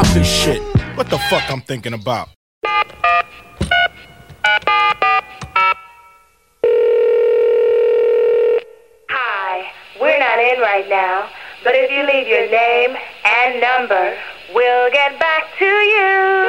Stop this shit. What the fuck I'm thinking about? Hi, we're not in right now, but if you leave your name and number, we'll get back to you.